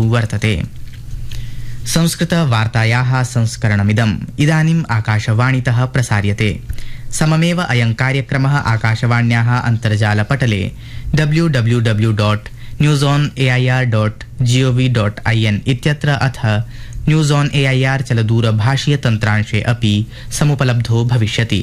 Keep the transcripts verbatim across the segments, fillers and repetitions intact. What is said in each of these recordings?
हेतुः वर्तते। संस्कृतवार्तायाः संस्करणमिदम् इदानीम् आकाशवाणीतः प्रसार्यते। सममेव अयं कार्यक्रमः आकाशवाण्याः अन्तर्जालपटले W W W dot news on A I R dot G O V dot I N इत्यत्र अथ news on A I R चलदूरभाषीय तन्त्रांशे अपि समुपलब्धो भविष्यति।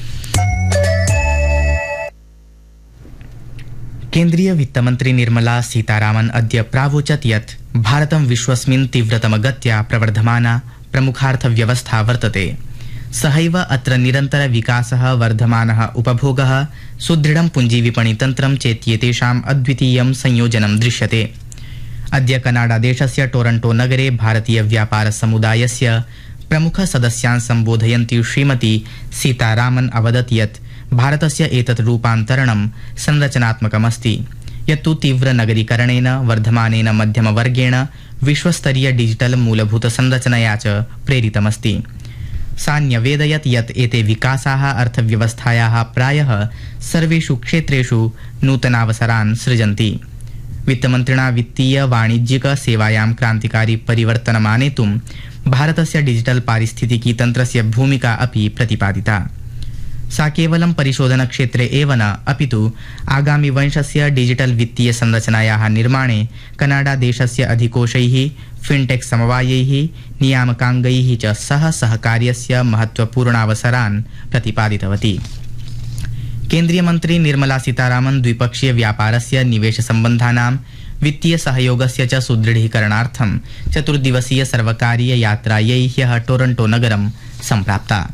केन्द्रीय वित्तमन्त्री निर्मला सीतारामन् अद्य प्रावोचत् यत् भारतं विश्वस्मिन् तीव्रतमगत्या प्रवर्धमाना प्रमुखार्थव्यवस्था वर्तते। सहैव अत्र निरन्तर विकासः, वर्धमानः उपभोगः, सुदृढं पुञ्जीविपणितन्त्रं चेत्येतेषाम् अद्वितीयं संयोजनं दृश्यते। अद्य कनाडादेशस्य टोरंटो नगरे भारतीय व्यापार समुदायस्य प्रमुख सदस्यान् सम्बोधयन्ती श्रीमती सीतारामन् अवदत् यत् भारतस्य एतत् रूपान्तरणं संरचनात्मकमस्ति, यत्तु तीव्र नगरीकरणेन, वर्धमानेन मध्यमवर्गेण, विश्वस्तरीय डिजिटल मूलभूत संरचनया च प्रेरितमस्ति। सा न्यवेदयत् यत् एते विकासाः अर्थव्यवस्थायाः प्रायः सर्वेषु क्षेत्रेषु नूतनावसरान् सृजन्ति। वित्तमन्त्रिणा वित्तीय वाणिज्यिक सेवायां क्रान्तिकारी परिवर्तनमानेतुं भारतस्य डिजिटल पारिस्थितिकी तन्त्रस्य भूमिका अपि प्रतिपादिता। सा केवलं परिशोधन क्षेत्रे एव न अपितु आगामि वंशस्य डिजिटल वित्तीय संरचनायाः निर्माणे कनाडा देशस्य अधिकोषैः, फिनटेक समवायैः, नियामकाङ्गैः च सह सहकार्यस्य महत्वपूर्णावसरान् प्रतिपादितवती। केन्द्रीय मन्त्री निर्मला सीतारामन् द्विपक्षीय व्यापारस्य, निवेश सम्बन्धानां, वित्तीय सहयोगस्य च सुदृढीकरणार्थं चतुर्दिवसीय सर्वकारीय यात्रायै ह्यः टोरंटो नगरं सम्प्राप्ता।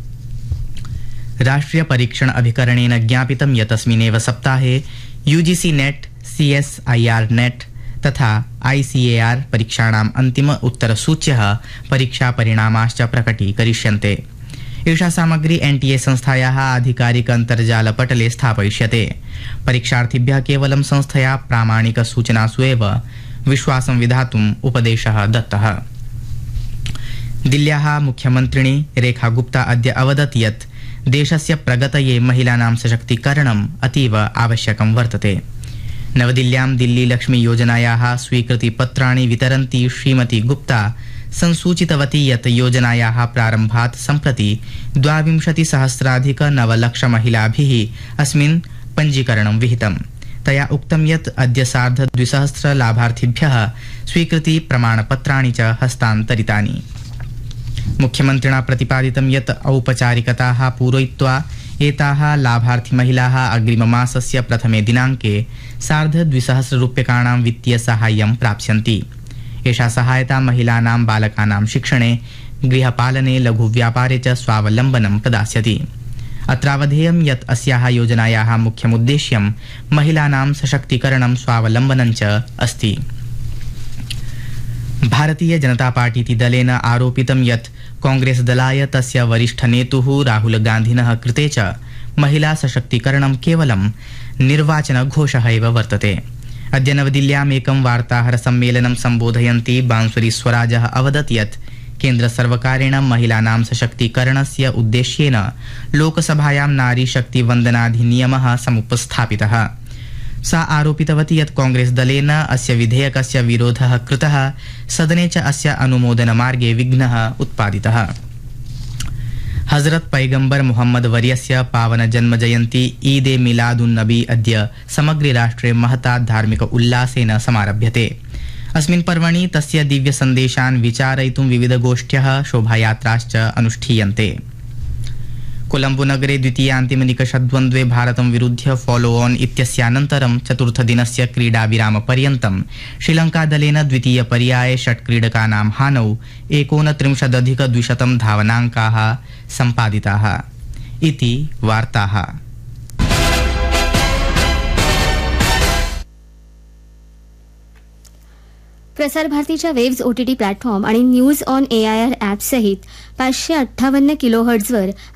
राष्ट्रिय परीक्षण अभिकरणेन ज्ञापितं यत् अस्मिन्नेव सप्ताहे UGC net, C S I R net तथा आई सी ए आर परीक्षाणाम् अन्तिम उत्तरसूच्यः परीक्षा परिणामाश्च प्रकटीकरिष्यन्ते। एषा सामग्री एन टी ए संस्थायाः आधिकारिक अन्तर्जालपटले स्थापयिष्यते। परीक्षार्थिभ्यः केवलं संस्थया प्रामाणिक सूचनासु एव विश्वासं विधातुम् उपदेशः दत्तः। दिल्ल्याः मुख्यमन्त्रिणी रेखा गुप्ता अद्य अवदत् यत् देशस्य प्रगतये महिलानां सशक्तीकरणम् अतीव आवश्यकं वर्तते। नवदिल्ल्यां दिल्ली लक्ष्मी योजनायाः स्वीकृतिपत्राणि वितरन्ती श्रीमती गुप्ता संसूचितवती यत् योजनायाः प्रारम्भात् सम्प्रति द्वाविंशतिसहस्राधिक नवलक्ष महिलाभिः अस्मिन् पञ्जीकरणं विहितम्। तया उक्तं यत् अद्य सार्ध द्विसहस्र लाभार्थिभ्यः स्वीकृति प्रमाणपत्राणि च हस्तान्तरितानि। मुख्यमन्त्रिणा प्रतिपादितं यत् औपचारिकताः पूरयित्वा एताः लाभार्थी महिलाः अग्रिममासस्य प्रथमे दिनाङ्के सार्ध द्विसहस्र रूप्यकाणां वित्तीय साहाय्यं प्राप्स्यन्ति। एषा सहायता महिलानां, बालकानां शिक्षणे, गृहपालने, लघुव्यापारे च स्वावलम्बनं प्रदास्यति। अत्रावधेयं यत् अस्याः योजनायाः मुख्यमुद्देश्यं महिलानां सशक्तीकरणं, स्वावलम्बनं च अस्ति। भारतीय जनता पार्टीति दलेन आरोपितं यत् कांग्रेस दलाय तस्य वरिष्ठनेतुः राहुल गान्धिनः कृते च महिला सशक्तीकरणं केवलं निर्वाचनघोषः एव वर्तते। अद्य नवदिल्ल्याम् एकं वार्ताहर सम्मेलनं सम्बोधयन्ती बांसुरी स्वराजः अवदत् यत् केन्द्र सर्वकारेण महिलानां सशक्तीकरणस्य उद्देश्येन लोकसभायां नारी शक्ति वन्दनाधिनियमः समुपस्थापितः। सा आरोपितवती यत् कांग्रेस दलेन अस्य विधेयकस्य विरोधः कृतः, सदने च अस्य अनुमोदनमार्गे विघ्नः उत्पादितः। हजरत पैगम्बर मुहम्मद वर्यस्य पावन जन्म जयन्ती ईद ए मिलादुन नबी अद्य समग्रे राष्ट्रे महता धार्मिक उल्लासेन समारभ्यते। अस्मिन् पर्वणि तस्य दिव्य सन्देशान् विचारयितुं विविधगोष्ठ्यः, शोभायात्राश्च अनुष्ठीयन्ते। कोलंबो नगरे द्वितीयान्तिमनिकषद्वन्द्वे भारतं विरुध्य फॉलो ऑन इत्यस्यानन्तरं चतुर्थदिनस्य क्रीडाविरामपर्यन्तं श्रीलङ्कादलेन द्वितीयपर्याये षट् क्रीडकानां हानौ एकोनत्रिंशदधिकद्विशतं धावनाङ्काः सम्पादिताः। इति वार्ताः। प्रसार भारतीच्या वेव्स ओटीटी प्लॅटफॉर्म आणि news on A I R app सहित पाचशे अठ्ठावन्न किलोहर्ट्झवर